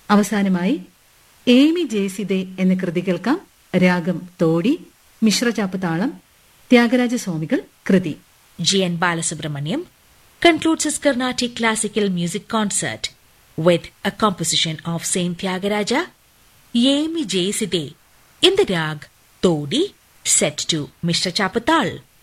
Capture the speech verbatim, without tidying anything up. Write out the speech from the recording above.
അവസാനമായി ഏമി ജയസിദെ എന്ന കൃതി കേൾക്കാം. രാഗം തോടി, മിശ്രചാപ്പ് താളം, ത്യാഗരാജസ്വാമികൾ കൃതി. G. N. Balasubramaniam concludes his Carnatic classical music concert with a composition of Saint Tyagaraja, Yemi Jayaside, in the rag Todi, set to Mishra Chapatal.